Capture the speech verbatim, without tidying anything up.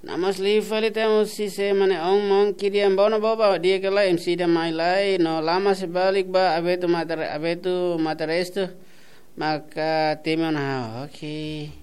Namas li fali temo si se mane ong mong kiriam bono boba dia kala M C da mai lai no lama sebalik ba abetu matar abetu mataresto maka timon ha oke